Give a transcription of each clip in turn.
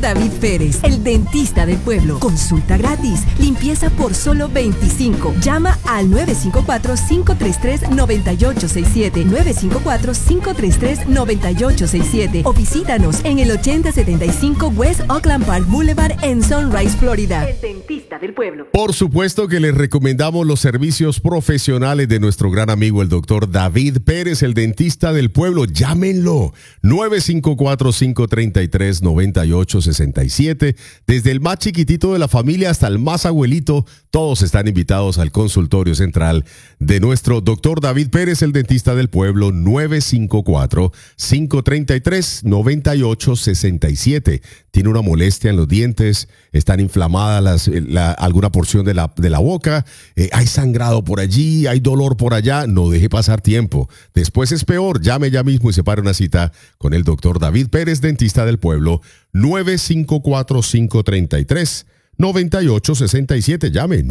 David Pérez, el dentista del pueblo. Consulta gratis, limpieza por solo $25. Llama al 954-533-9867, 954-533-9867 o visítanos en el 8075 West Oakland Park Boulevard en Sunrise, Florida. El dentista del pueblo. Por supuesto que les recomendamos los servicios profesionales de nuestro gran amigo el doctor David Pérez, el dentista del pueblo. Llámenlo, 954-533-9867. Desde el más chiquitito de la familia hasta el más abuelito, todos están invitados al consultorio central de nuestro doctor David Pérez, el dentista del pueblo, 954-533-9867. Tiene una molestia en los dientes, están inflamadas alguna porción de la boca, hay sangrado por allí, hay dolor por allá. No deje pasar tiempo. Después es peor. Llame ya mismo y separe una cita con el doctor David Pérez, dentista del pueblo, 954-533-9867. Llame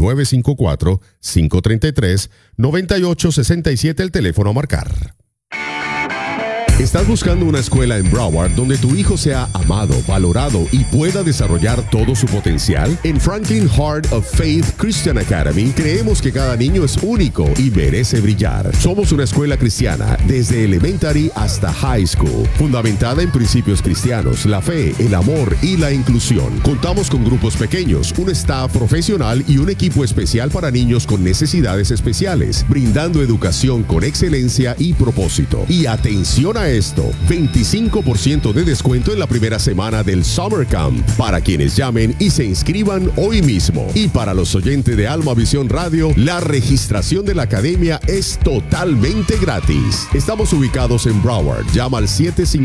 954-533-9867, el teléfono a marcar. ¿Estás buscando una escuela en Broward donde tu hijo sea amado, valorado y pueda desarrollar todo su potencial? En Franklin Heart of Faith Christian Academy creemos que cada niño es único y merece brillar. Somos una escuela cristiana desde elementary hasta high school, fundamentada en principios cristianos, la fe, el amor y la inclusión. Contamos con grupos pequeños, un staff profesional y un equipo especial para niños con necesidades especiales, brindando educación con excelencia y propósito. Y atención a esto, 25% de descuento en la primera semana del Summer Camp para quienes llamen y se inscriban hoy mismo. Y para los oyentes de Alma Visión Radio, la registración de la academia es totalmente gratis. Estamos ubicados en Broward. Llama al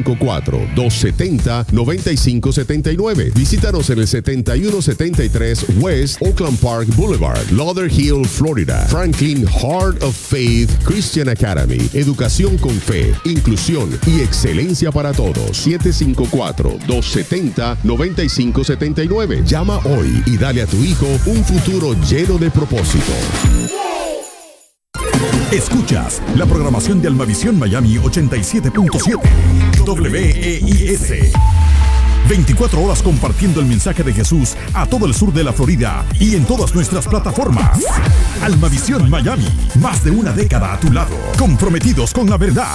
754-270-9579. Visítanos en el 7173 West Oakland Park Boulevard, Lauderhill, Florida. Franklin Heart of Faith Christian Academy. Educación con fe, inclusión y excelencia para todos. 754-270-9579. Llama hoy y dale a tu hijo un futuro lleno de propósito. Escuchas la programación de Almavisión Miami 87.7 WEIS. 24 horas compartiendo el mensaje de Jesús a todo el sur de la Florida y en todas nuestras plataformas. Almavisión Miami, más de una década a tu lado, comprometidos con la verdad.